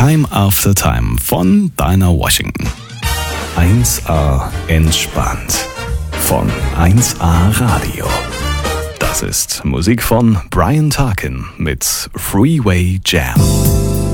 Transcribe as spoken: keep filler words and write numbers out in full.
Time After Time von Dinah Washington. eins A entspannt von eins A Radio. Das ist Musik von Brian Tarkin mit Freeway Jam.